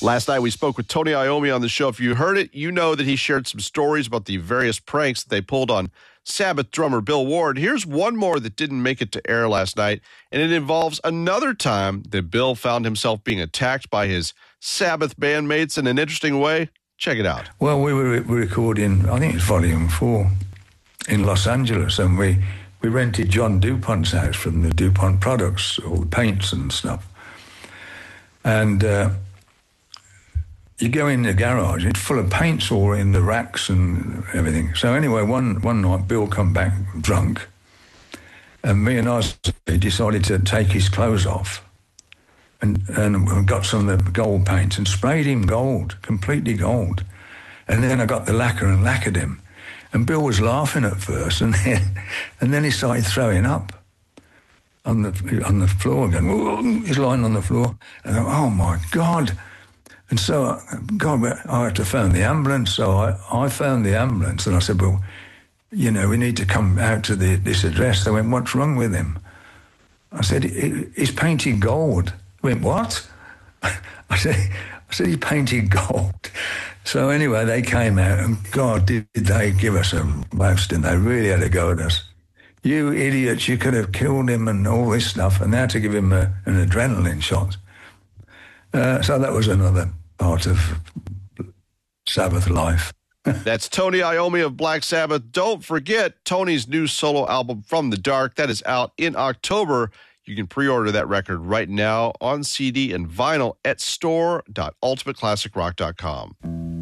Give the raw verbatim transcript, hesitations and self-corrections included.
Last night we spoke with Tony Iommi on the show. If you heard it, you know that he shared some stories about the various pranks that they pulled on Sabbath drummer Bill Ward. Here's one more that didn't make it to air last night, and it involves another time that Bill found himself being attacked by his Sabbath bandmates in an interesting way. Check it out. Well, we were recording, I think it's volume four, in Los Angeles, and we, we rented John DuPont's house from the DuPont products, all the paints and stuff. And uh, you go in the garage, it's full of paints all in the racks and everything. So anyway, one, one night, Bill come back drunk, and me and I decided to take his clothes off and, and got some of the gold paint and sprayed him gold, completely gold. And then I got the lacquer and lacquered him. And Bill was laughing at first, and then, and then he started throwing up on the on the floor again. He's lying on the floor. And I, oh, my God. And so, God, I had to phone the ambulance. So I, I phoned the ambulance, and I said, well, you know, we need to come out to the, this address. They went, what's wrong with him? I said, he's painted gold. They went, what? I said, I said, he painted gold. So anyway, they came out, and God, did they give us a roasting. They really had a go at us. You idiots, you could have killed him and all this stuff, and now to give him a, an adrenaline shot. Uh, so that was another part of Sabbath life. That's Tony Iommi of Black Sabbath. Don't forget Tony's new solo album, From the Dark. That is out in October. You can pre-order that record right now on C D and vinyl at store dot ultimate classic rock dot com.